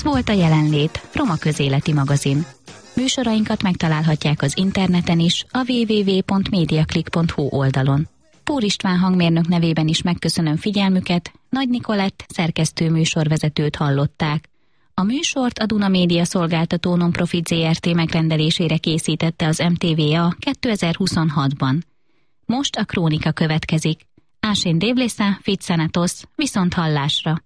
volt a Jelenlét, Roma közéleti magazin. Műsorainkat megtalálhatják az interneten is, a www.mediaclick.hu oldalon. Pór István hangmérnök nevében is megköszönöm figyelmüket, Nagy Nikolett szerkesztő műsorvezetőt hallották. A műsort a Duna Média szolgáltató non-profit ZRT megrendelésére készítette az MTVA 2026-ban. Most a krónika következik. Ásén Dévlésza, Fitzenetosz, viszont hallásra!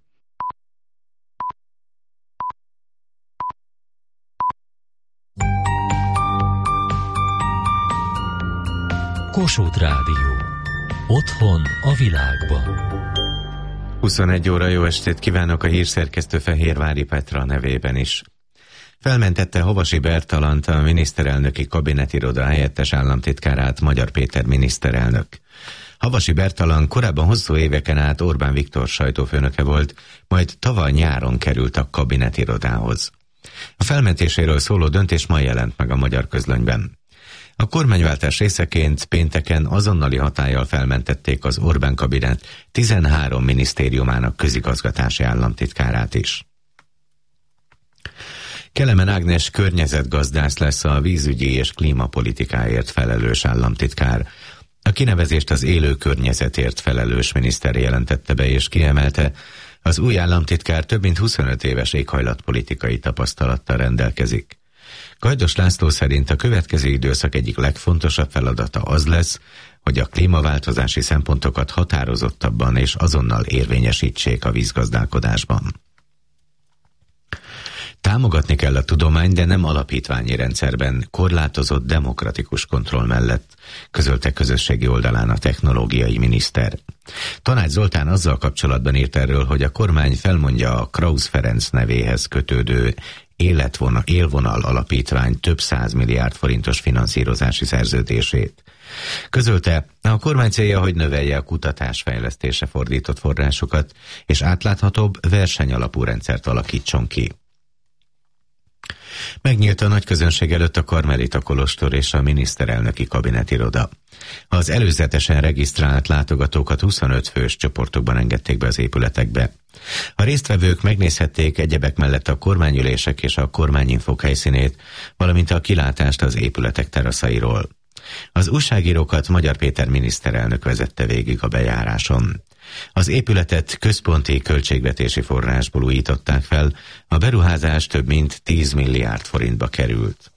Kossuth Rádió. Otthon a világban. 21 óra, jó estét kívánok, a hírszerkesztő Fehérvári Petra nevében is. Felmentette Havasi Bertalant, a miniszterelnöki kabinetiroda helyettes államtitkárát Magyar Péter miniszterelnök. Havasi Bertalan korábban hosszú éveken át Orbán Viktor sajtófőnöke volt, majd tavaly nyáron került a kabinetirodához. A felmentéséről szóló döntés ma jelent meg a Magyar Közlönyben. A kormányváltás részeként pénteken azonnali hatállyal felmentették az Orbán kabinet 13 minisztériumának közigazgatási államtitkárát is. Kelemen Ágnes környezetgazdász lesz a vízügyi és klímapolitikáért felelős államtitkár. A kinevezést az élő környezetért felelős miniszter jelentette be, és kiemelte, az új államtitkár több mint 25 éves éghajlatpolitikai tapasztalattal rendelkezik. Gajdos László szerint a következő időszak egyik legfontosabb feladata az lesz, hogy a klímaváltozási szempontokat határozottabban és azonnal érvényesítsék a vízgazdálkodásban. Támogatni kell a tudomány, de nem alapítványi rendszerben, korlátozott demokratikus kontroll mellett, közölte közösségi oldalán a technológiai miniszter. Tanács Zoltán azzal kapcsolatban írt erről, hogy a kormány felmondja a Krausz Ferenc nevéhez kötődő Élvonal alapítvány több 100 milliárd forintos finanszírozási szerződését. Közölte, a kormány célja, hogy növelje a kutatásfejlesztésre fordított forrásokat, és átláthatóbb, versenyalapú rendszert alakítson ki. Megnyílt a nagy közönség előtt a Karmelita kolostor és a miniszterelnöki kabinetiroda. Az előzetesen regisztrált látogatókat 25 fős csoportokban engedték be az épületekbe. A résztvevők megnézhették egyebek mellett a kormányülések és a kormányinfók helyszínét, valamint a kilátást az épületek teraszairól. Az újságírókat Magyar Péter miniszterelnök vezette végig a bejáráson. Az épületet központi költségvetési forrásból újították fel, a beruházás több mint 10 milliárd forintba került.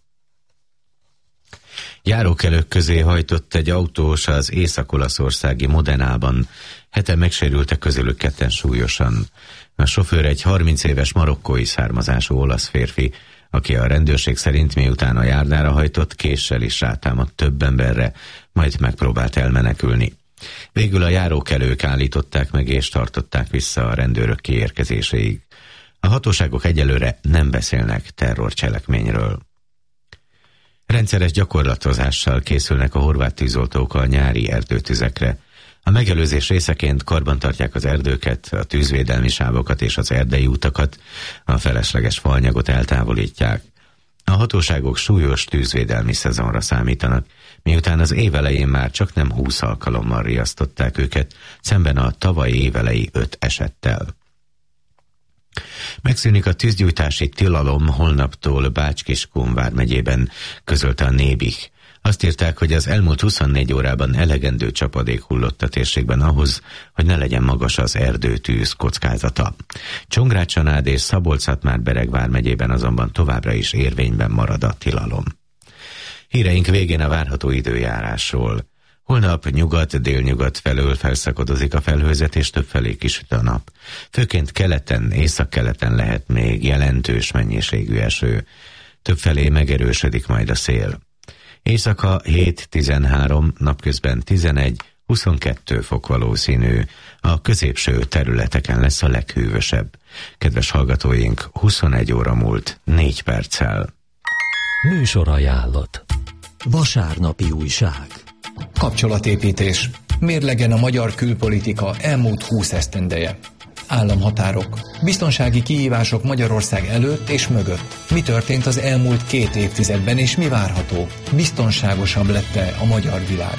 Járókelők közé hajtott egy autós az észak-olaszországi Modenában. Heten megsérültek közülük ketten súlyosan. A sofőr egy 30 éves marokkói származású olasz férfi, aki a rendőrség szerint miután a járdára hajtott, késsel is rátámadt több emberre, majd megpróbált elmenekülni. Végül a járókelők állították meg és tartották vissza a rendőrök kiérkezéséig. A hatóságok egyelőre nem beszélnek terrorcselekményről. Rendszeres gyakorlatozással készülnek a horvát tűzoltók a nyári erdőtüzekre. A megelőzés részeként karbantartják az erdőket, a tűzvédelmi sávokat és az erdei utakat, a felesleges faanyagot eltávolítják. A hatóságok súlyos tűzvédelmi szezonra számítanak, miután az év elején már csak nem 20 alkalommal riasztották őket, szemben a tavalyi év elejé 5 esettel. Megszűnik a tűzgyújtási tilalom holnaptól Bács-Kiskun vármegyében, közölte a Nébih. Azt írták, hogy az elmúlt 24 órában elegendő csapadék hullott a térségben ahhoz, hogy ne legyen magas az erdőtűz kockázata. Csongrád-Csanád és Szabolcs-Szatmár-Bereg vármegyében azonban továbbra is érvényben marad a tilalom. Híreink végén a várható időjárásról. Holnap nyugat-délnyugat felől felszakadozik a felhőzet, és többfelé kisüt a nap. Főként keleten, északkeleten lehet még jelentős mennyiségű eső. Többfelé megerősödik majd a szél. Éjszaka 7-13, napközben 11-22 fok valószínű. A középső területeken lesz a leghűvösebb. Kedves hallgatóink, 21 óra múlt 4 perccel. Műsorajánlat. Vasárnapi újság. Kapcsolatépítés. Mérlegen a magyar külpolitika elmúlt 20 esztendeje. Államhatárok. Biztonsági kihívások Magyarország előtt és mögött. Mi történt az elmúlt 2 évtizedben és mi várható? Biztonságosabb lett-e a magyar világ?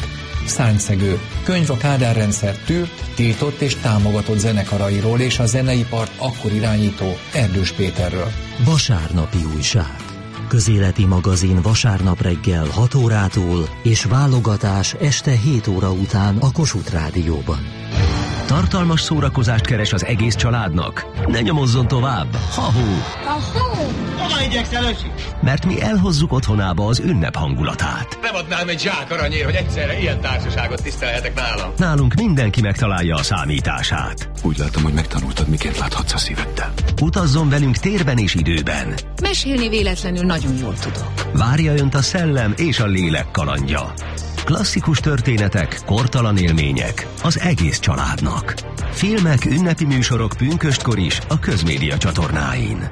Szárnyszegő, könyv a Kádár rendszer tűrt, tiltott és támogatott zenekarairól és a zeneipart akkor irányító Erdős Péterről. Vasárnapi újság. Közéleti magazin vasárnap reggel 6 órától és válogatás este 7 óra után a Kossuth Rádióban. Tartalmas szórakozást keres az egész családnak? Ne nyomozzon tovább! Ha-hó! Hova igyekszel, öcsi? Mert mi elhozzuk otthonába az ünnep hangulatát. Nem adnám egy zsák aranyért, hogy egyszerre ilyen társaságot tisztelhetek nálam. Nálunk mindenki megtalálja a számítását. Úgy látom, hogy megtanultad, miként láthatsz a szíveddel. Utazzon velünk térben és időben. Mesélni véletlenül nagyon jól tudok. Várja önt a szellem és a lélek kalandja. Klasszikus történetek, kortalan élmények az egész családnak. Filmek, ünnepi műsorok pünköstkor is a Közmédia csatornáin.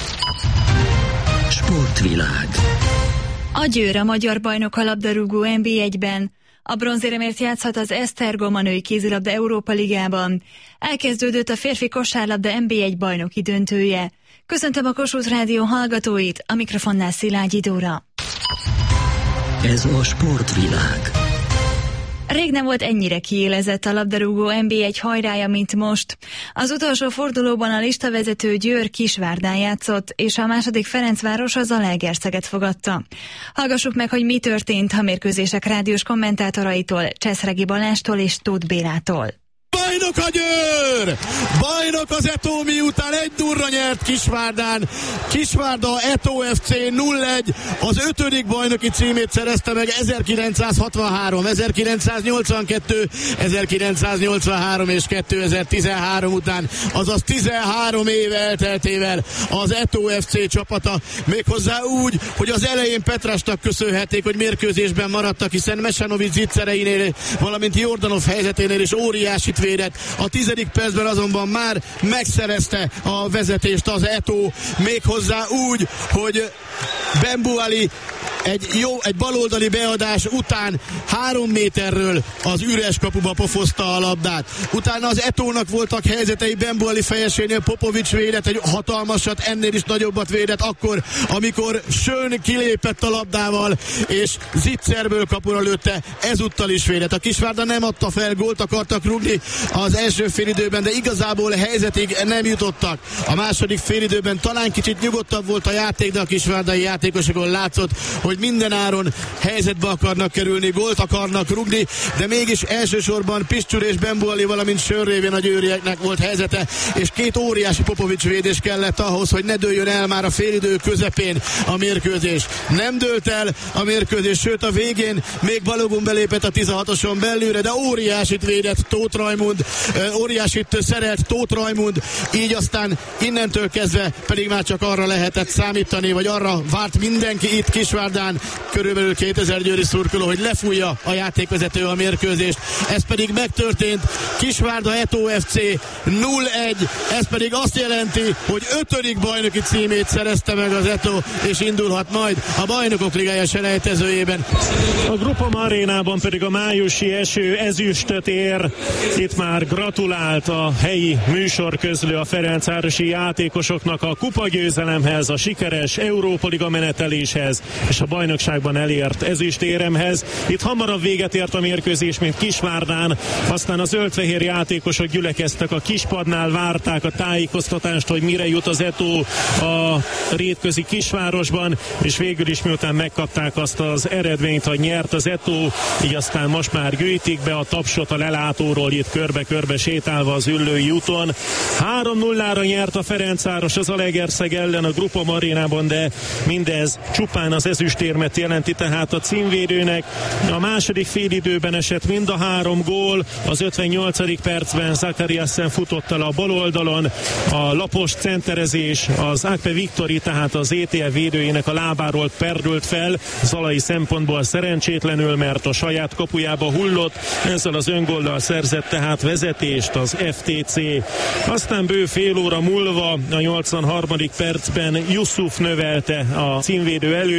Sportvilág. A Győr a magyar bajnok a labdarúgó NB1-ben. A bronzéremért játszhat az Esztergom a női kézilabda Európa Ligában. Elkezdődött a férfi kosárlabda NB1 bajnoki döntője. Köszöntöm a Kossuth Rádió hallgatóit, a mikrofonnál Szilágyi Dóra. Ez a sportvilág. Rég nem volt ennyire kiélezett a labdarúgó NB1 hajrája, mint most. Az utolsó fordulóban a listavezető Győr Kisvárdán játszott, és a második Ferencváros az Zalaegerszeget fogadta. Hallgassuk meg, hogy mi történt a mérkőzések rádiós kommentátoraitól, Cseszregi Balástól és Tóth Bélától. Bajnok a Győr! Bajnok az Eto, miután 1-0-ra nyert Kisvárdán. Kisvárda Eto FC 0-1. Az 5. bajnoki címét szerezte meg 1963, 1982, 1983 és 2013 után. Azaz 13 év elteltével az Eto FC csapata, méghozzá úgy, hogy az elején Petrásnak köszönhették, hogy mérkőzésben maradtak, hiszen Mesanovic zicsereinél, valamint Jordanov helyzeténél is óriásit védett. A 10. percben azonban már megszerezte a vezetést az Eto, méghozzá úgy, hogy Bembuali egy baloldali beadás után 3 méterről az üres kapuba pofozta a labdát. Utána az Etónak voltak helyzetei, Bembuali fejesénél Popovics védett egy hatalmasat, ennél is nagyobbat védett akkor, amikor Schön kilépett a labdával, és Zicserből kapura lőtte, ezúttal is védett. A Kisvárda nem adta fel, gólt akartak rúgni az első félidőben, de igazából helyzetig nem jutottak. A második félidőben talán kicsit nyugodtabb volt a játék, de a kisvárdai játékosokon látszott, hogy minden áron helyzetbe akarnak kerülni, gólt akarnak rugni, de mégis elsősorban Piscsúr és Bembuali, valamint Schön révén a győrieknek volt helyzete, és 2 óriási Popovics védés kellett ahhoz, hogy ne dőljön el már a félidő közepén a mérkőzés. Nem dőlt el a mérkőzés, sőt a végén még Balogun belépett a 16-oson belülre, de óriásit védett Tóth Rajmund, óriásit szerelt Tóth Rajmund, így aztán innentől kezdve pedig már csak arra lehetett számítani, vagy arra várt mindenki itt Kisvárdán, körülbelül 2000 győri szurkoló, hogy lefújja a játékvezető a mérkőzést. Ez pedig megtörtént. Kisvárda Eto FC 0-1. Ez pedig azt jelenti, hogy 5. bajnoki címét szerezte meg az Eto, és indulhat majd a Bajnokok Ligája selejtezőjében. A Grupama arénában pedig a májusi eső ezüstöt ér. Itt már gratulált a helyi műsorközlő a ferencvárosi játékosoknak a kupagyőzelemhez, a sikeres Európa Liga meneteléshez és a bajnokságban elért ezüstéremhez. Itt hamarabb véget ért a mérkőzés, mint Kisvárdán, aztán a zöldfehér játékosok gyülekeztek a kispadnál, várták a tájékoztatást, hogy mire jut az Eto a rétközi kisvárosban, és végül is miután megkapták azt az eredményt, hogy nyert az Eto, így aztán most már gyűjtik be a tapsot a lelátóról itt körbe-körbe sétálva az Üllői úton. 3-0-ra nyert a Ferencváros az Zalaegerszeg ellen a Grupama arénában, de mindez csupán az ezüstérmet jelenti, tehát a címvédőnek. A második félidőben esett mind a 3 gól, az 58. percben Zakariasen futott el a bal oldalon, a lapos centerezés, az Akpe Viktori, tehát az ETL védőjének a lábáról perdült fel, zalai szempontból szerencsétlenül, mert a saját kapujába hullott, ezzel az öngóllal szerzett tehát vezetést az FTC. Aztán bő fél óra múlva a 83. percben Yusuf növelte a címvédő előnyét,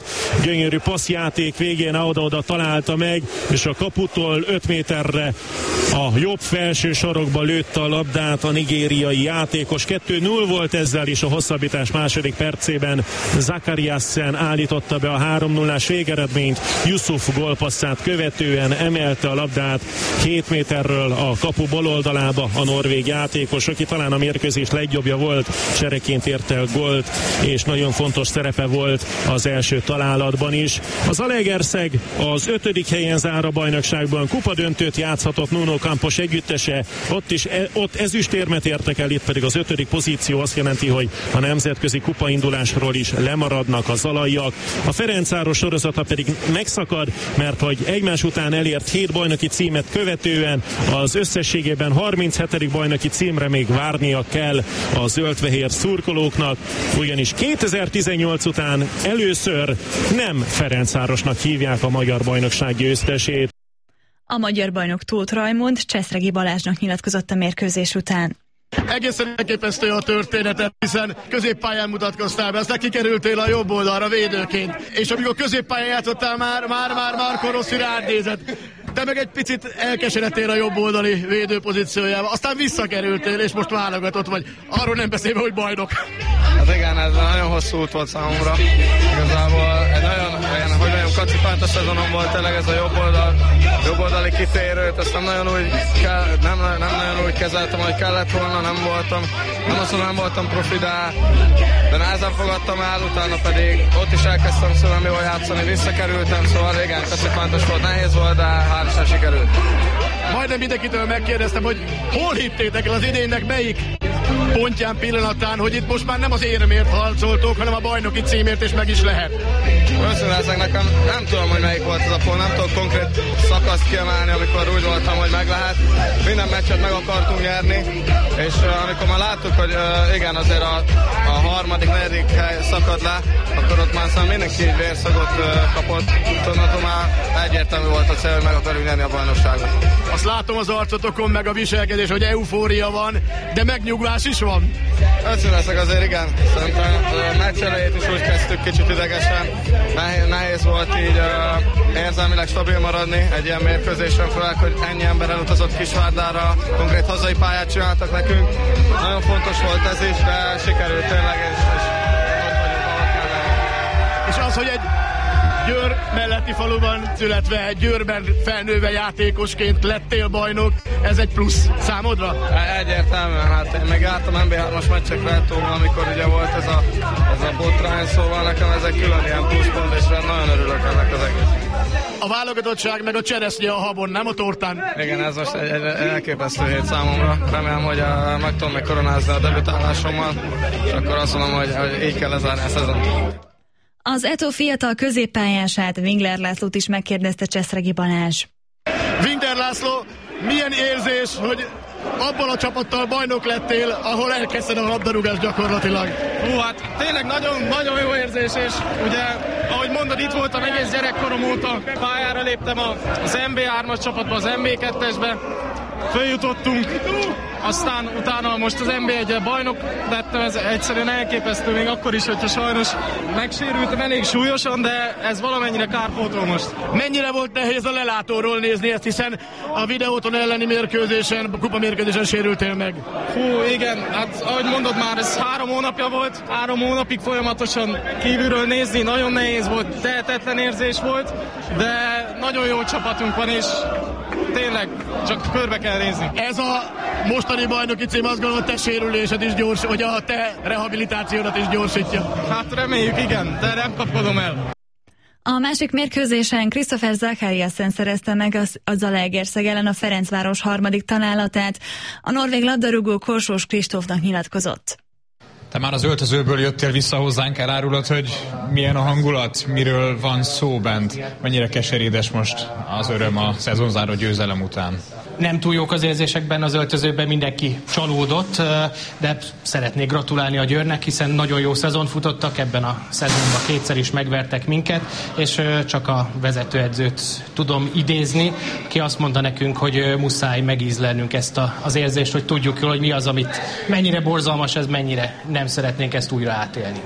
gyönyörű passzjáték végén oda-oda találta meg, és a kaputól 5 méterre a jobb felső sarokba lőtte a labdát a nigériai játékos. 2-0 volt ezzel, és a hosszabbítás második percében Zakariassen állította be a 3-0-ás végeredményt. Yusuf gólpasszát követően emelte a labdát 7 méterről a kapu baloldalába a norvég játékos, aki talán a mérkőzés legjobbja volt, csereként ért el gólt, és nagyon fontos szerepe volt az első találatban is. A Zalaegerszeg az 5. helyen zár a bajnokságban, kupadöntőt játszhatott Nuno Campos együttese, ott ezüstérmet értek el, itt pedig az 5. pozíció azt jelenti, hogy a nemzetközi kupaindulásról is lemaradnak a zalaiak. A Ferencváros sorozata pedig megszakad, mert hogy egymás után elért 7 bajnoki címet követően az összességében 37. bajnoki címre még várnia kell a zöldfehér szurkolóknak, ugyanis 2018 után először nem Ferencvárosnak hívják a magyar bajnokság győztesét. A magyar bajnok Tóth Rajmond Cseszregi Balázsnak nyilatkozott a mérkőzés után. Egészen elképesztő a történetet, hiszen középpályán mutatkoztál be, aztán kikerültél a jobb oldalra védőként, és amikor középpályán játszottál, már Marco Rossi rád nézett. Te meg egy picit elkeseredtél a jobb oldali védőpozíciójába, aztán visszakerültél, és most válogatott vagy. Arról nem beszélve, hogy bajnok. Hát igen, ez nagyon hosszú út volt számomra. Igazából egy nagyon kacifántos szezonom volt tényleg ez a jobb oldali kitérőt, ezt nem nagyon úgy kezeltem, ahogy kellett volna, nem voltam profi, de nehezen fogadtam el, utána pedig ott is elkezdtem szóval jól játszani, visszakerültem, szóval igen, kacifántos volt, nehéz volt, de hál' sikerült. Majdnem mindenkitől megkérdeztem, hogy hol hittétek el az idénynek melyik pontján, pillanatán, hogy itt most már nem az éremért harcoltok, hanem a bajnoki címért, és meg is lehet. Őszintén nekem nem tudom, hogy melyik volt ez a pont, nem tudok konkrét szakaszt kiemelni, amikor úgy voltam, hogy meg lehet. Minden meccset meg akartunk nyerni, és amikor már láttuk, hogy igen, azért a harmadik, negyedik hely szakad le, akkor ott már szóval mindenki vérszagot kapott. Tudom, már egyértelmű volt a cél, hogy meg akarjuk nyerni a bajnokságot. Azt látom az arcotokon, meg a viselkedés, hogy eufória van, de megnyugvás is van. Őszintén azért igen, szerintem a meccs elejét is úgy kezdtük kicsit idegesen. Nehéz volt így érzelmileg stabil maradni egy ilyen mérkőzésen, főleg, hogy ennyi ember elutazott Kisvárdára, konkrét hazai pályát csináltak nekünk. Nagyon fontos volt ez is, de sikerült tényleg, és ott vagyunk, ahol kell. És az, hogy egy Győr melletti faluban születve, Győrben felnőve játékosként lettél bajnok, ez egy plusz számodra? Egyértelműen, hát én meg jártam NB3-as meccsekre Etóval, amikor ugye volt ez a botrány, szóval nekem ez egy külön ilyen pluszpont, és nagyon örülök ennek az egész. A válogatottság meg a cseresznye a habon, nem a tortán? Igen, ez most egy elképesztő hét számomra. Remélem, hogy meg tudom meg koronázni a debütálásommal, és akkor azt mondom, hogy így kell lezárni a szezont. Az Eto fiatal középpályását, Winkler Lászlót is megkérdezte Cseszregi Balázs. Winkler László, milyen érzés, hogy abban a csapattal bajnok lettél, ahol elkezdted a labdarúgást gyakorlatilag? Hát tényleg nagyon jó érzés, és ugye, ahogy mondod, itt voltam egész gyerekkorom óta, pályára léptem az MB3-as csapatba, az MB2-esbe, följutottunk, aztán utána most az NB1-el bajnok lettem, ez egyszerűen elképesztő, még akkor is, hogyha sajnos megsérültem elég súlyosan, de ez valamennyire kárpótol most. Mennyire volt nehéz a lelátóról nézni ezt, hiszen a videóton elleni mérkőzésen, kupamérkőzésen sérültél meg? Hú, igen, hát ahogy mondod már, ez 3 hónapja volt, 3 hónapig folyamatosan kívülről nézni, nagyon nehéz volt, tehetetlen érzés volt, de nagyon jó csapatunk van, és tényleg csak körbe kell nézni. Ez a mostani bajnoki cím, azt gondolom, a te sérülésed is gyors, vagy a te rehabilitációdat is gyorsítja. Hát reméljük, igen, de nem kapkodom el. A másik mérkőzésen Christopher Zakariassen szerezte meg a Zalaegerszeg ellen a Ferencváros harmadik találatát. A norvég labdarúgó Korsós Kristófnak nyilatkozott. Te már az öltözőből jöttél vissza hozzánk, elárulod, hogy milyen a hangulat, miről van szó bent, mennyire keserédes most az öröm a szezonzáró győzelem után? Nem túl jók az érzésekben, az öltözőben mindenki csalódott, de szeretnék gratulálni a Győrnek, hiszen nagyon jó szezon futottak, ebben a szezonban 2-szer is megvertek minket, és csak a vezetőedzőt tudom idézni, ki azt mondta nekünk, hogy muszáj megízlelnünk ezt az érzést, hogy tudjuk jól, hogy mi az, amit mennyire borzalmas ez, mennyire nem szeretnénk ezt újra átélni.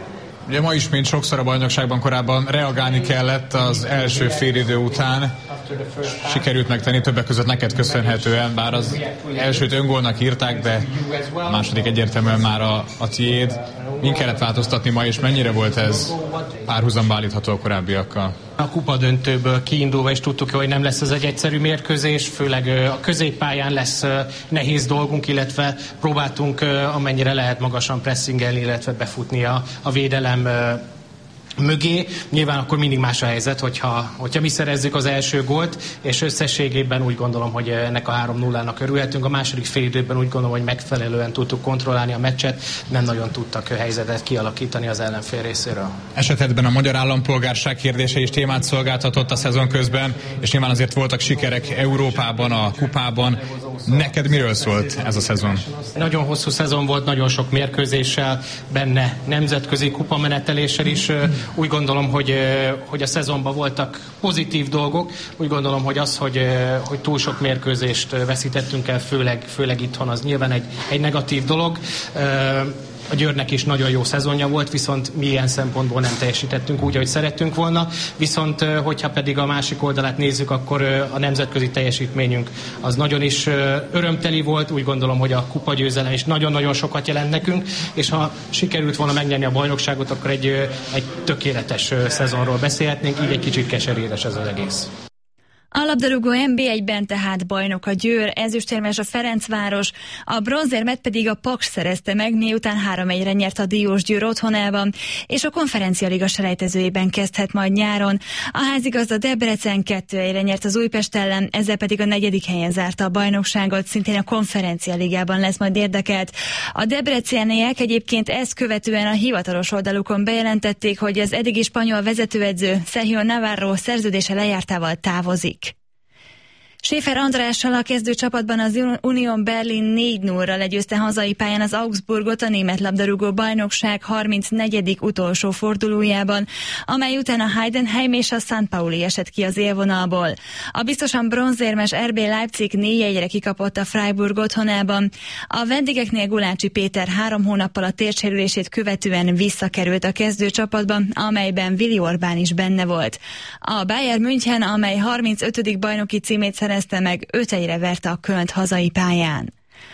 Ugye ma is, mint sokszor a bajnokságban korábban reagálni kellett az első félidő után. Sikerült megtenni többek között neked köszönhetően, bár az elsőt öngólnak írták, de a második egyértelműen már a tiéd. Min kellett változtatni ma, és mennyire volt ez párhuzamba állítható a korábbiakkal? A kupadöntőből kiindulva is tudtuk, hogy nem lesz ez egy egyszerű mérkőzés, főleg a középpályán lesz nehéz dolgunk, illetve próbáltunk amennyire lehet magasan pressingelni, illetve befutni a védelem mögé. Nyilván akkor mindig más a helyzet, hogyha mi szerezzük az első gólt, és összességében úgy gondolom, hogy ennek a 3-0-nak örülhetünk. A második félidőben úgy gondolom, hogy megfelelően tudtuk kontrollálni a meccset, nem nagyon tudtak helyzetet kialakítani az ellenfél részéről. Esetedben a magyar állampolgárság kérdése is témát szolgáltatott a szezon közben, és nyilván azért voltak sikerek Európában, a kupában. Neked miről szólt ez a szezon? Nagyon hosszú szezon volt, nagyon sok mérkőzéssel, benne nemzetközi kupameneteléssel is. Úgy gondolom, hogy a szezonban voltak pozitív dolgok. Úgy gondolom, hogy az, hogy túl sok mérkőzést veszítettünk el, főleg itthon, az nyilván egy negatív dolog. A Győrnek is nagyon jó szezonja volt, viszont mi ilyen szempontból nem teljesítettünk úgy, ahogy szerettünk volna. Viszont, hogyha pedig a másik oldalát nézzük, akkor a nemzetközi teljesítményünk az nagyon is örömteli volt. Úgy gondolom, hogy a kupagyőzelem is nagyon-nagyon sokat jelent nekünk, és ha sikerült volna megnyerni a bajnokságot, akkor egy tökéletes szezonról beszélhetnénk, így egy kicsit keserédes ez az egész. A labdarúgó NB1-ben tehát bajnok a Győr, ezüstérmes a Ferencváros, a bronzérmet pedig a Paks szerezte meg, miután 3-1-re nyert a Diósgyőr otthonában, és a Konferencialiga selejtezőjében kezdhet majd nyáron. A házigazda Debrecen 2-1-re nyert az Újpest ellen, ezzel pedig a 4. helyen zárta a bajnokságot, szintén a Konferencialigában lesz majd érdekelt. A debreceniek egyébként ezt követően a hivatalos oldalukon bejelentették, hogy az eddigi spanyol vezetőedző Sergio Navarro szerződése lejártával távozik. Schäfer Andrással a kezdőcsapatban az Union Berlin 4-0-ra legyőzte hazai pályán az Augsburgot a német labdarúgó bajnokság 34. utolsó fordulójában, amely után a Heidenheim és a St. Pauli esett ki az élvonalból. A biztosan bronzérmes RB Leipzig 4-1-re kikapott a Freiburg otthonában. A vendégeknél Gulácsi Péter 3 hónappal a térsérülését követően visszakerült a kezdőcsapatban, amelyben Willi Orbán is benne volt. A Bayern München, amely 35. bajnoki címét szerezte meg, 5-1-re verte a Kölnt hazai pályán.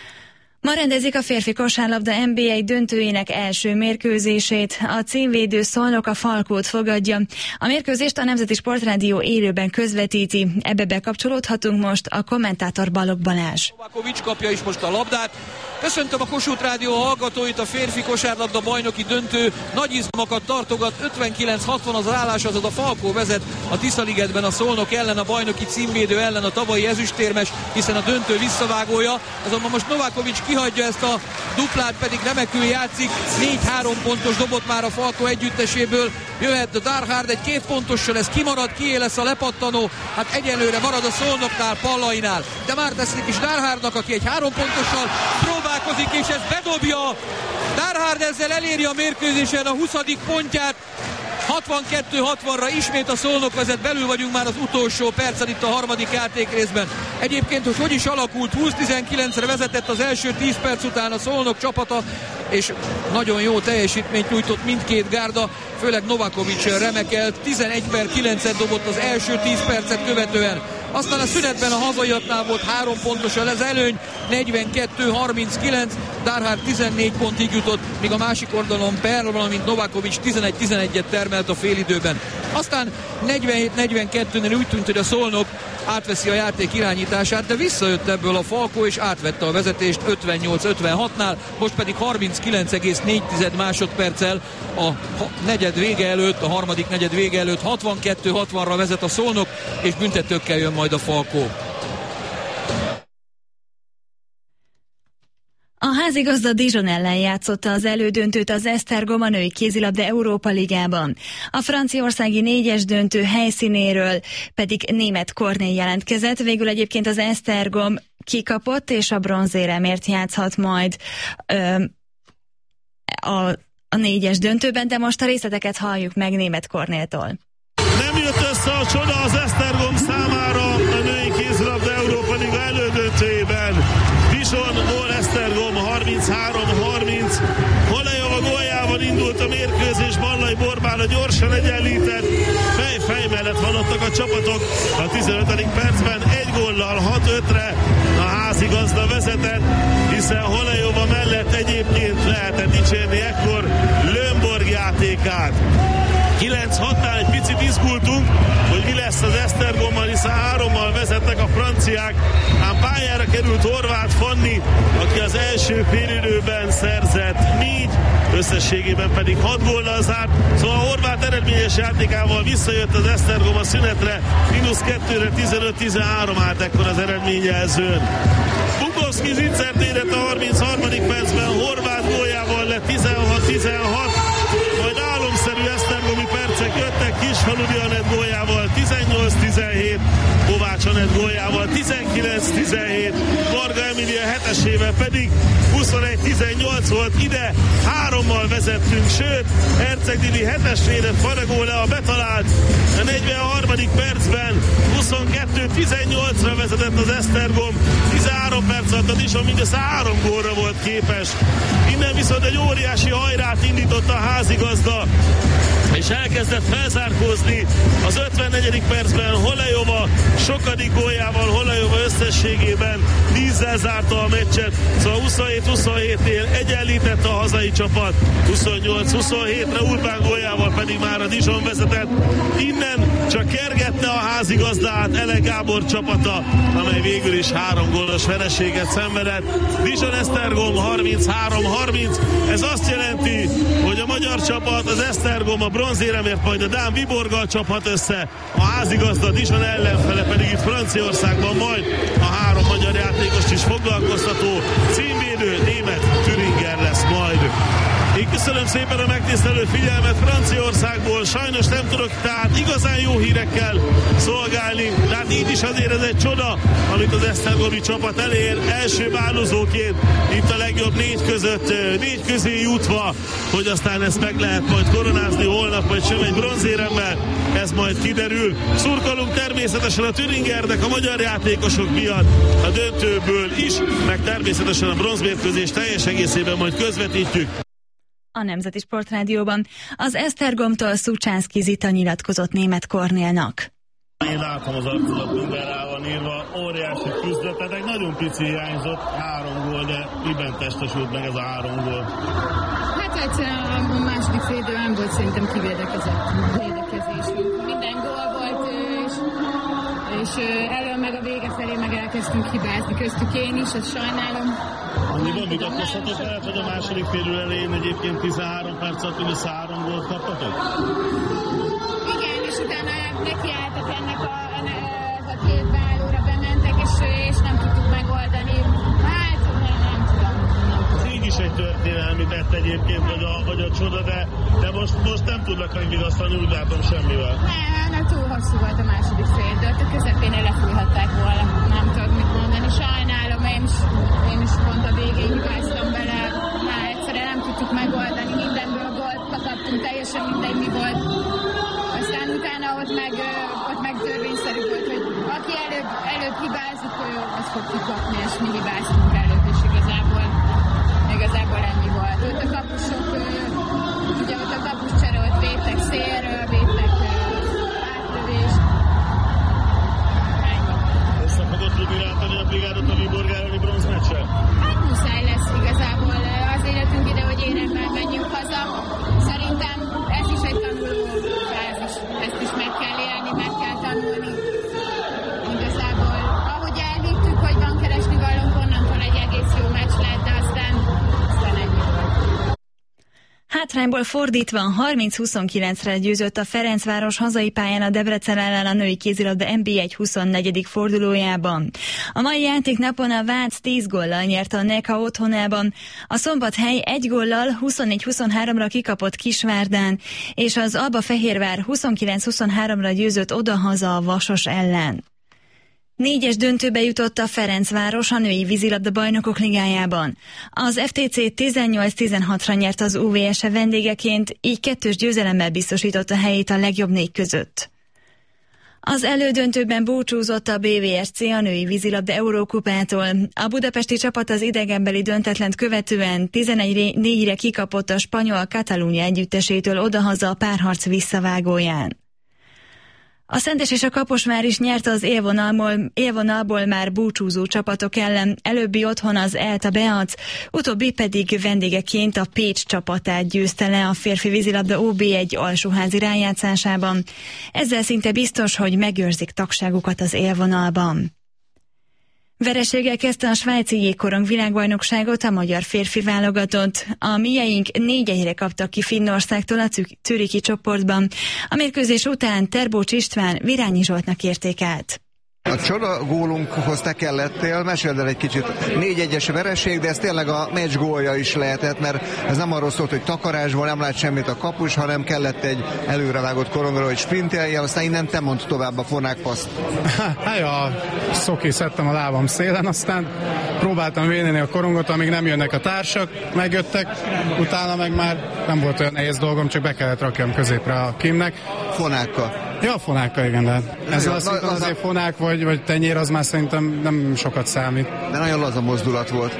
Ma rendezik a férfi kosárlabda NB1 döntőjének első mérkőzését. A címvédő Szolnok a Falkót fogadja. A mérkőzést a Nemzeti Sportrádió élőben közvetíti. Ebbe bekapcsolódhatunk most, a kommentátor Balogh Balázs. Novakovics kapja is most a labdát. Köszöntöm a Kossuth Rádió hallgatóit, a férfi kosárlabda bajnoki döntő nagy izmokat tartogat, 59-60 az állás, azaz a Falkó vezet a Tiszaligetben a Szolnok ellen, a bajnoki címvédő ellen, a tavalyi ezüstérmes, hiszen a döntő visszavágója, azonban most Novakovics kihagyja ezt a duplát, pedig remekül játszik, 4-3 pontos dobott már a Falkó együtteséből, jöhet a Darhard egy 2 pontossal, ez kimarad, kié lesz a lepattanó, hát egyelőre marad a Szolnoknál, Pallainál, de már teszik is Darhardnak, aki egy 3 pontossal próbálkozik, és ezt bedobja. Darhard ezzel eléri a mérkőzésen a 20. pontját. 62-60-ra ismét a Szolnok vezet, belül vagyunk már az utolsó percen itt a harmadik játékrészben. Egyébként, hogy is alakult, 20-19-re vezetett az első 10 perc után a Szolnok csapata, és nagyon jó teljesítményt nyújtott mindkét gárda, főleg Novakovics remekelt, 11/9-et dobott az első 10 percet követően. Aztán a szünetben a hazaiaknál volt 3 pontos az előny, 42-39, Darhard 14 pontig jutott, míg a másik oldalon Per, valamint Novakovics 11-11-et termelt a félidőben. Aztán 47-42-nél úgy tűnt, hogy a Szolnok átveszi a játék irányítását, de visszajött ebből a Falkó, és átvette a vezetést 58-56-nál, most pedig 39,4 másodperccel a negyed vége előtt, a harmadik negyed vége előtt 62-60-ra vezet a Szolnok, és büntetőkkel jön majd a Falkó. A házigazda Dijon ellen játszotta az elődöntőt az Esztergom a női kézilabda Európa Ligában. A franciaországi 4-es döntő helyszínéről pedig német Kornél jelentkezett, végül egyébként az Esztergom kikapott, és a bronzéremért játszhat majd a 4-es döntőben, de most a részleteket halljuk meg német Kornéltól. Nem jött össze a csoda az Esztergom számára a női kézilabda Európa Liga elődöntőjében. Dijon gól, Esztergom 33-30. Olejova góljával indul Elindult a mérkőzés, Ballai Borbála gyorsan egyenlített, fej mellett haladtak a csapatok a 15. percben, 1 góllal 6-5-re a házigazda vezetett, hiszen Holejova mellett egyébként lehetett dicsérni ekkor Lömborg játékát. 9-6-nál egy picit izgultunk, hogy mi lesz az Esztergommal, hiszen 3-mal vezetnek a franciák, ám pályára került Horváth Fanni, aki az első félidőben szerzett 4, összességében pedig 6 góllal zárt, szóval a Horváth eredményes játékával visszajött az Esztergom a szünetre, -2-re 15-13 állt ekkor az eredményjelzőn. Bukowski Zicsert érett a 33. percben, Horváth góljával lett 16-16, majd álomszerű esztergomi percek jöttek, Kisfaludi Anett góljával 18-17, Kovács Anett góljával 19-17, Varga Emília 7-esével pedig 21-18 volt, ide 3-mal vezettünk, sőt, Herceg-Dili 7-es védett Faragóleá betalált, a 43. percben 22-18-ra vezetett az Esztergom, 13 perc alatt a Dison mindössze 3 gólra volt képes. Innen viszont egy óriási hajrát indított a házigazda, és elkezdett felzárkózni az 54. percben Holejova sokadik góljával, Holejova összességében 10-zel zárta a meccset, szóval 27-27-nél egyenlített a hazai csapat, 28-27-re Urbán góljával pedig már a Dijon vezetett, innen csak kergette a házigazdát Ele Gábor csapata, amely végül is 3 gólos vereséget szenvedett. Dijon Esztergom 33-30, ez azt jelenti, hogy a magyar csapat, az Esztergom a bronzéremért majd a dán Viborggal csaphat össze, a házigazda Dijon ellenfele pedig itt Franciaországban majd a 3 magyar játékost is foglalkoztató címvédő német Thüringer lesz majd. Én köszönöm szépen a megtisztelő figyelmet Franciaországból, sajnos nem tudok tehát igazán jó hírekkel szolgálni, tehát így is azért ez egy csoda, amit az esztergomi csapat elér, első bánozóként itt a legjobb 4 között, 4 közé jutva, hogy aztán ezt meg lehet majd koronázni holnap, vagy sem egy bronzéremmel, ez majd kiderül. Szurkolunk természetesen a Thüringernek, a magyar játékosok miatt a döntőből is, meg természetesen a bronzmérkőzés teljes egészében majd közvetítjük. A Nemzeti Sportrádióban az Esztergomtól Szucsánszky Zita nyilatkozott Németh Kornélnak. Én látom az arculat, minden rá van írva, óriási küzdetetek, nagyon pici hiányzott, 3 gól, de miben testesült meg ez a 3 gól? Hát egyszerűen a második félidő nem volt szerintem kivédekezés. Minden gól volt, és elől meg a vége felé meg elkezdtünk hibázni, köztük én is, ezt sajnálom. Annyiban vitatkozhatok lehet, hogy a második félidő elején egyébként 13 perc alatt mindössze 3 gólt kaptatok? Igen, és utána nekiálltak ennek a 2 beállóra bementek, és nem tudtuk megoldani. Hát nem tudom. Így is egy történelmi tett egyébként, vagy a csoda, de most nem tudnak megvigasztalni, úgy látom semmivel. Nem, túl hosszú volt a második félidő, a közepén lefújhatták volna, nem tudok mit mondani. Sajnálom, én is pont a végéig hibáztam bele, már egyszerűen nem tudtuk megoldani, mindenből gólt kaptunk, teljesen mindegy mi volt. Aztán utána ott meg törvényszerű volt, hogy aki előbb hibázik, az fog kikapni, és mi hibáztunk előbb, és igazából ennyi volt. Ott a kapusok, ugye ott a kapuscsere, ott védtek szélről, védtek átlövést. Ennyi. Össze fogod tudni rátani a brigádot a Viborg elleni bronzmeccsel? Hát muszáj lesz igazából. Azért jöttünk ide, hogy éremmel menjünk haza. Szerintem ez is egy tanuló fázis. Ezt is meg kell élni, meg kell tanulni. Igazából, ahogy elhittük, hogy van keresni valónk, onnantól egy egész jó meccs lett, de aztán ennyi volt. Hátrányból fordítva 30-29-re győzött a Ferencváros hazai pályán a Debrecen ellen a női kézilabda NB1 24. fordulójában. A mai játéknapon a Vác 10 góllal nyerte a Neka otthonában, a Szombathely 1 góllal 24-23-ra kikapott Kisvárdán, és az Albafehérvár 29-23-ra győzött odahaza a Vasas ellen. 4-es döntőbe jutott a Ferencváros a női vízilabda bajnokok ligájában. Az FTC 18-16-ra nyert az UVS-e vendégeként, így 2-s győzelemmel biztosította helyét a legjobb 4 között. Az elődöntőben búcsúzott a BVSC a női vízilabda Eurókupától. A budapesti csapat az idegenbeli döntetlent követően 11-4-re kikapott a spanyol Catalunya együttesétől odahaza a párharc visszavágóján. A Szentes és a Kaposvár is nyerte az élvonalból már búcsúzó csapatok ellen, előbbi otthon az ELTA Beac, utóbbi pedig vendégeként a Pécs csapatát győzte le a férfi vízilabda OB1 alsóházi rájátszásában. Ezzel szinte biztos, hogy megőrzik tagságukat az élvonalban. Vereséggel kezdte a svájci jégkorong világbajnokságot a magyar férfi válogatott. A mieink 4-1-re kaptak ki Finnországtól a zürichi csoportban. A mérkőzés után Terbócs István Virányi Zsoltnak értékelt. A csoda gólunkhoz te kellettél, meséld el egy kicsit. 4-1-es vereség, de ez tényleg a meccs gólja is lehetett, mert ez nem arról szólt, hogy takarásból nem lát semmit a kapus, hanem kellett egy előrevágott korongra, hogy sprinteljen, aztán innen te mondd tovább a fonákpaszt. Hát a szoki szedtem a lábam szélen, aztán próbáltam védeni a korongot, amíg nem jönnek a társak, megjöttek, utána meg már nem volt olyan nehéz dolgom, csak be kellett rakjam középre a Kimnek. Fonákkal? Ja, fonákkal, igen, de ez azért fonák vagy tenyér, az már szerintem nem sokat számít. De nagyon laza mozdulat volt.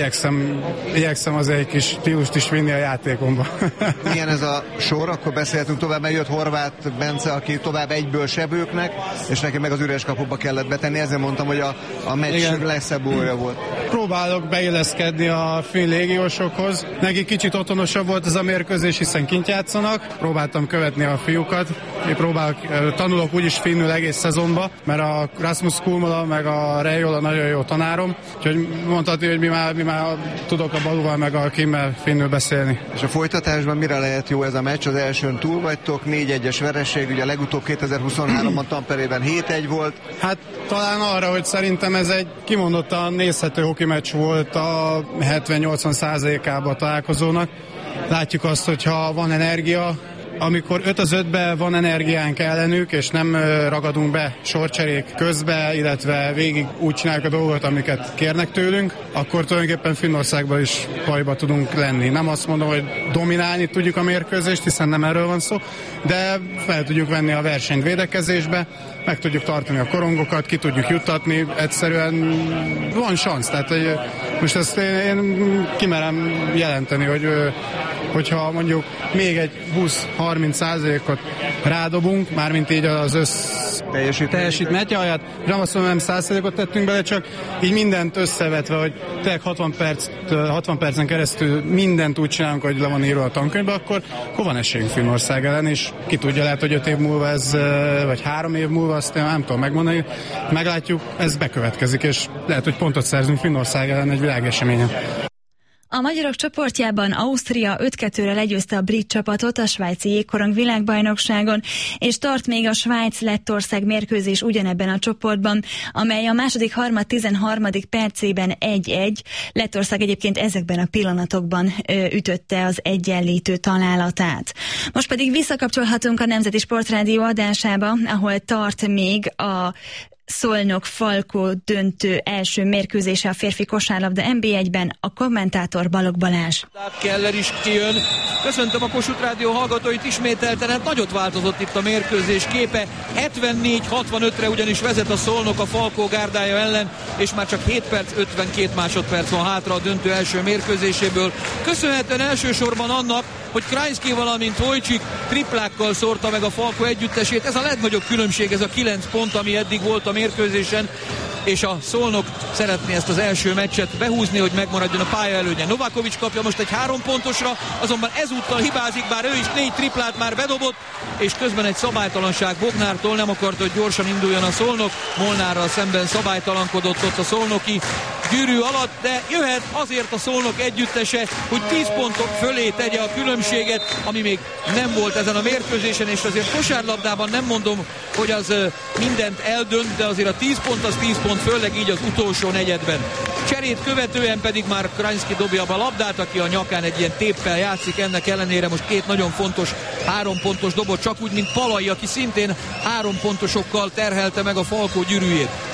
Igyekszem azért egy kis stílust is vinni a játékomba. Milyen ez a sor? Akkor beszélhetünk tovább, mert jött Horváth Bence, aki tovább egyből sebőknek, és neki meg az üres kapuba kellett betenni, ezért mondtam, hogy a meccs legszebb gólja volt. Próbálok beilleszkedni a finn légiósokhoz. Neki kicsit otthonosabb volt ez a mérkőzés, hiszen kint játszanak. Próbáltam követni a fiúkat. Én tanulok úgyis finnül egész szezonban, mert a Rasmus Kulmola meg a Reijola nagyon jó tanárom, úgyhogy mondhatni, hogy mi már tudok a Balúval meg a Kimmel finnül beszélni. És a folytatásban mire lehet jó ez a meccs? Az elsőn túl vagytok, 4-1-es vereség, ugye legutóbb 2023-ban Tamperében 7-1 volt. Hát talán arra, hogy szerintem ez egy kimondottan nézhető hoki meccs volt a 70-80%-ában a találkozónak. Látjuk azt, hogyha van energia, amikor 5-5-ben van energiánk ellenük, és nem ragadunk be sorcserék közbe, illetve végig úgy csináljuk a dolgot, amiket kérnek tőlünk, akkor tulajdonképpen Finnországban is bajba tudunk lenni. Nem azt mondom, hogy dominálni tudjuk a mérkőzést, hiszen nem erről van szó, de fel tudjuk venni a versenyt védekezésbe, meg tudjuk tartani a korongokat, ki tudjuk juttatni, egyszerűen van szansz. Tehát most ezt én kimerem jelenteni, hogyha mondjuk még egy 20-30%-ot rádobunk, mármint így az teljesítményt, nem azt mondom, nem 100%-ot tettünk bele, csak így mindent összevetve, hogy tényleg 60 percen keresztül mindent úgy csinálunk, hogy le van írva a tankönyvbe, akkor van esélyünk Finnország ellen, és ki tudja, lehet, hogy 5 év múlva ez, vagy 3 év múlva, azt nem tudom megmondani, meglátjuk, ez bekövetkezik, és lehet, hogy pontot szerzünk Finnország ellen egy világeseményen. A magyarok csoportjában Ausztria 5-2-re legyőzte a brit csapatot a svájci jégkorong világbajnokságon, és tart még a Svájc-Lettország mérkőzés ugyanebben a csoportban, amely a második harmad 13. percében 1-1. Lettország egyébként ezekben a pillanatokban ütötte az egyenlítő találatát. Most pedig visszakapcsolhatunk a Nemzeti Sportrádió adásába, ahol tart még a Szolnok-Falkó döntő első mérkőzése a férfi kosárlabda NB1-ben, a kommentátor Balogh Balázs. Keller is kijön. Köszöntöm a Kossuth Rádió hallgatóit ismételten, hát nagyot változott itt a mérkőzés képe. 74-65-re ugyanis vezet a Szolnok a Falkó gárdája ellen, és már csak 7 perc 52 másodperc van hátra a döntő első mérkőzéséből. Köszönhetően elsősorban annak, hogy Krajnszky, valamint Wojcik triplákkal szórta meg a Falkó együttesét. Ez a legnagyobb különbség, ez a 9 pont, ami eddig volt a mérkőzésen, és a Szolnok szeretné ezt az első meccset behúzni, hogy megmaradjon a pálya előnye. Novakovics kapja most egy 3 pontosra, azonban ezúttal hibázik, bár ő is 4 triplát már bedobott, és közben egy szabálytalanság Bognártól, nem akart, hogy gyorsan induljon a Szolnok, Molnárral szemben szabálytalankodott ott a szolnoki gyűrű alatt, de jöhet azért a Szolnok együttese, hogy 10 pontok fölé tegye a különbséget, ami még nem volt ezen a mérkőzésen, és azért kosárlabdában nem mondom, hogy az mindent eldönt, de azért a 10 pont az 10 pont, főleg így az utolsó negyedben. Cserét követően pedig már Krajnszky dobja a labdát, aki a nyakán egy ilyen téppel játszik, ennek ellenére most 2 nagyon fontos 3 pontos dobot, csak úgy, mint Palai, aki szintén 3 pontosokkal terhelte meg a Falkó gyűrűjét.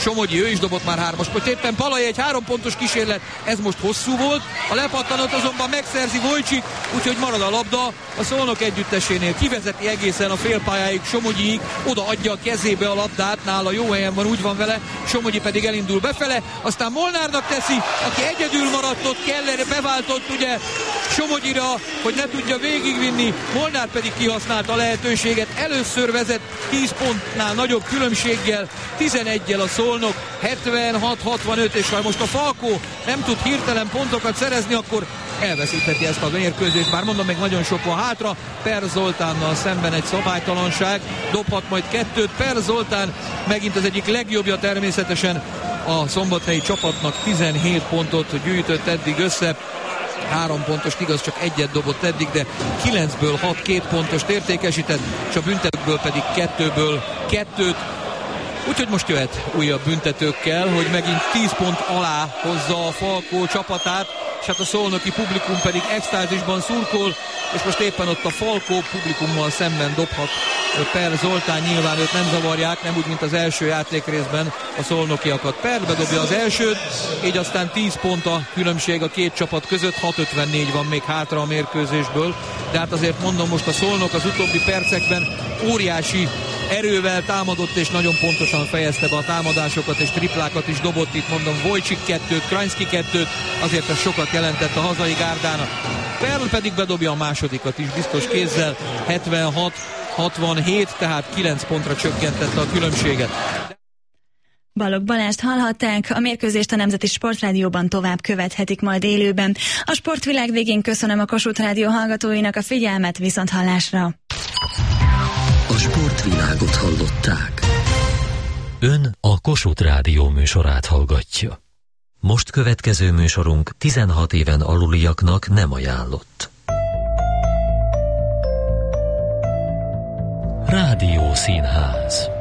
Somogyi, ő is dobott már 3-as. Most éppen Palay egy 3 pontos kísérlet, ez most hosszú volt. A lepattanót azonban megszerzi Vojcsik, úgyhogy marad a labda a Szolnok együttesénél. Kivezeti egészen a félpályáig Somogyiig, oda adja a kezébe a labdát, nála jó helyen van, úgy van vele, Somogyi pedig elindul befele, aztán Molnárnak teszi, aki egyedül maradt ott, Keller beváltott ugye Somogyira, hogy ne tudja végigvinni, Molnár pedig kihasználta a lehetőséget, először vezet 10 pontnál nagyobb különbséggel, 11-jel a Szolnok, 76-65, és ha most a Falkó nem tud hirtelen pontokat szerezni, akkor elveszítheti ezt a mérkőzést, már mondom, még nagyon sok van hátra. Per Zoltánnal szemben egy szabálytalanság, dobhat majd 2-t, Per Zoltán megint az egyik legjobbja természetesen a szombathelyi csapatnak, 17 pontot gyűjtött eddig össze, 3 pontos, igaz, csak egyet dobott eddig, de 9-ből 6 2 pontost értékesített, és a büntetőkből pedig 2-ből 2-t. Úgyhogy most jöhet újabb büntetőkkel, hogy megint 10 pont alá hozza a Falkó csapatát, és hát a szolnoki publikum pedig extázisban szurkol, és most éppen ott a Falkó publikummal szemben dobhat Per Zoltán, nyilván őt nem zavarják, nem úgy, mint az első játékrészben a szolnokiakat. Per bedobja az elsőt, így aztán 10 pont a különbség a két csapat között, 6:54 van még hátra a mérkőzésből, de hát azért mondom, most a Szolnok az utóbbi percekben óriási erővel támadott, és nagyon pontosan fejezte be a támadásokat, és triplákat is dobott, itt mondom, Vojcsik 2-t, Krajnszki 2-t, azért ez sokat jelentett a hazai gárdának. Perl pedig bedobja a másodikat is biztos kézzel, 76-67, tehát 9 pontra csökkentette a különbséget. Balogh Balást hallhatták, a mérkőzést a Nemzeti Sportrádióban tovább követhetik majd élőben. A sportvilág végén köszönöm a Kossuth Rádió hallgatóinak a figyelmet, viszonthallásra. A sportvilágot hallották. Ön a Kossuth Rádió műsorát hallgatja. Most következő műsorunk 16 éven aluliaknak nem ajánlott. Rádiószínház.